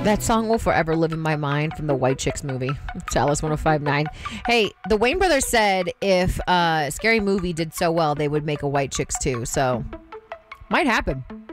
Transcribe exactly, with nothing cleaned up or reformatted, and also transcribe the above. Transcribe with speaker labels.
Speaker 1: That song will forever live in my mind from the White Chicks movie. Chalice one oh five point nine. Hey, the Wayne brothers said if uh, Scary Movie did so well, they would make a White Chicks too. So, might happen.